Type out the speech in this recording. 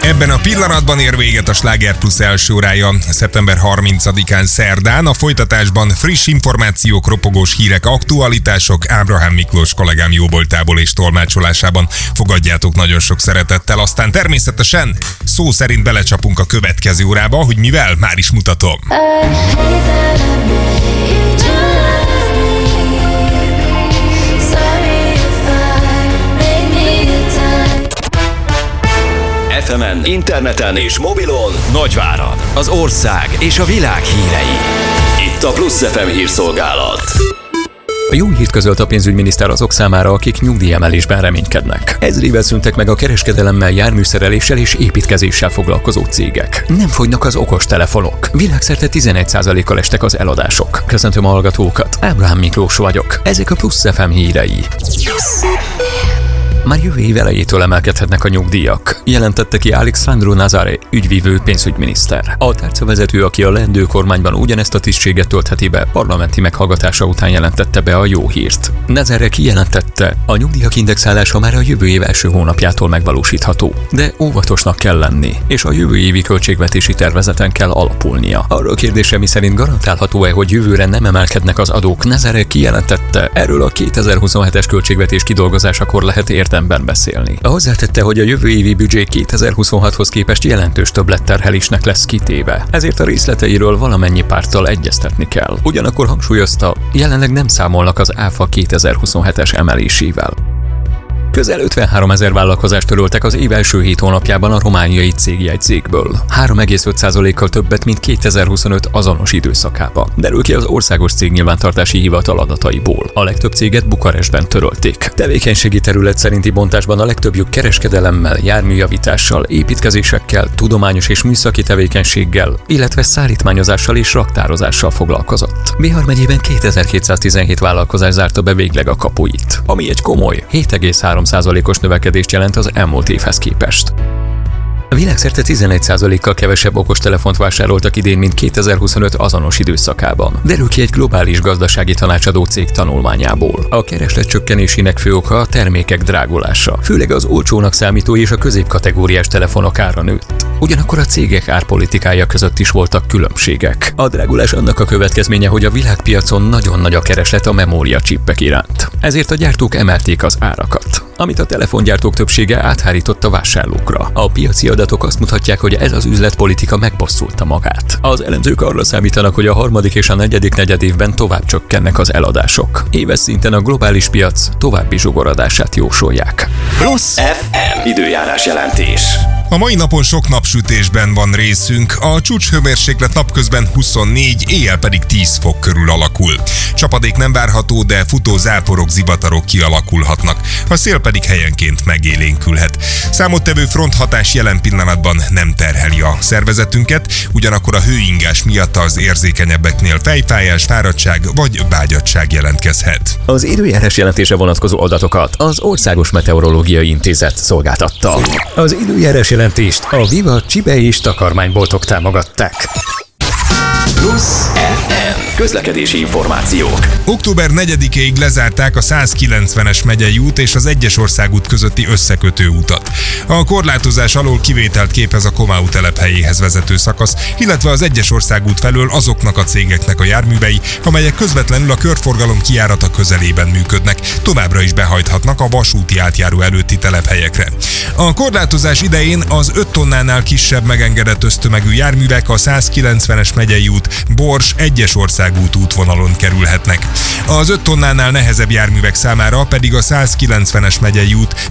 Ebben a pillanatban ér véget a Sláger Plus első órája, szeptember 30-án szerdán. A folytatásban friss információk, ropogós hírek, aktualitások Ábrahám Miklós kollégám jóvoltából és tolmácsolásában. Fogadjátok nagyon sok szeretettel, aztán természetesen szó szerint belecsapunk a következő órába, hogy mivel már is mutatom. FM-en, interneten és mobilon Nagyvárad, az ország és a világ hírei. Itt a Plusz FM hírszolgálat. A jó hírt közölt a pénzügyminiszter azok számára, akik nyugdíjemelésben reménykednek. Ezrével szűntek meg a kereskedelemmel, járműszereléssel és építkezéssel foglalkozó cégek. Nem fogynak az okostelefonok. Világszerte 11%-kal estek az eladások. Köszöntöm a hallgatókat, Ábrahám Miklós vagyok. Ezek a Plusz FM hírei. Már jövő év elejétől emelkedhetnek a nyugdíjak, jelentette ki Alexandru Nazare, ügyvívő pénzügyminiszter. A tárcavezető, aki a leendő kormányban ugyanezt a tisztséget töltheti be, parlamenti meghallgatása után jelentette be a jó hírt. Nazare kijelentette, a nyugdíjak indexálása már a jövő év első hónapjától megvalósítható, de óvatosnak kell lenni, és a jövő évi költségvetési tervezeten kell alapulnia. Arról kérdése, miszerint garantálható-e, hogy jövőre nem emelkednek az adók, Nazare kijelentette, erről a 2027-es költségvetés kidolgozásakor lehet értemben beszélni. Hozzátette, hogy a jövő évi büdzsé 2026-hoz képest jelentős többletterhelésnek lesz kitéve, ezért a részleteiről valamennyi párttal egyeztetni kell. Ugyanakkor hangsúlyozta, jelenleg nem számolnak az ÁFA 2027-es emelésével. Közel 53 000 vállalkozást töröltek az év első 7 hónapjában a romániai cégjegyzékből. 3,5%-kal többet, mint 2025 azonos időszakában. Derül ki az Országos Cégnyilvántartási Hivatal adataiból. A legtöbb céget Bukarestben törölték. Tevékenységi terület szerinti bontásban a legtöbbjük kereskedelemmel, járműjavítással, építkezésekkel, tudományos és műszaki tevékenységgel, illetve szállítmányozással és raktározással foglalkozott. Bihar megyében 2217 vállalkozás zárta be végleg a kapuit, ami egy komoly 7,3%-os növekedést jelent az elmúlt évhez képest. A világszerte 11%-kal kevesebb okostelefont vásároltak idén, mint 2025 azonos időszakában. Derül ki egy globális gazdasági tanácsadó cég tanulmányából. A kereslet csökkenésének fő oka a termékek drágulása. Főleg az olcsónak számító és a középkategóriás telefonok ára nőtt. Ugyanakkor a cégek árpolitikája között is voltak különbségek. A drágulás annak a következménye, hogy a világpiacon nagyon nagy a kereslet a memóriacsippek iránt. Ezért a gyártók emelték az árakat, amit a telefongyártók többsége áthárított a vásárlókra. A piaci adatok azt mutatják, hogy ez az üzletpolitika megbosszulta magát. Az elemzők arra számítanak, hogy a harmadik és a negyedik negyedévben tovább csökkennek az eladások. Éves szinten a globális piac további zsugorodását jósolják. Plusz FM időjárás jelentés. A mai napon sok napsütésben van részünk, a csúcshőmérséklet napközben 24, éjjel pedig 10 fok körül alakul. Csapadék nem várható, de futó záporok, zivatarok kialakulhatnak, a szél pedig helyenként megélénkülhet. Számottevő fronthatás jelen pillanatban nem terheli a szervezetünket, ugyanakkor a hőingás miatt az érzékenyebbeknél fejfájás, fáradtság vagy vágyadtság jelentkezhet. Az időjárás jelentése vonatkozó adatokat az Országos Meteorológiai Intézet szolgáltatta. Az időjárás jelentést a Viva csibe és takarmányboltok támogatták. Plusz FM közlekedési információk. Október 4-ig lezárták a 190-es megyei út és az Egyes Országút közötti összekötő utat. A korlátozás alól kivételt képez a Komáú telephelyéhez vezető szakasz, illetve az Egyes Országút felől azoknak a cégeknek a járművei, amelyek közvetlenül a körforgalom kijárata közelében működnek, továbbra is behajthatnak a vasúti átjáró előtti telephelyekre. A korlátozás idején az 5 tonnánál kisebb megengedett össztömegű járművek a 190-es megyei út, Bors, Egyes Országút útvonalon kerülhetnek. Az 5 tonnánál nehezebb járművek számára pedig a 190-es megyei út,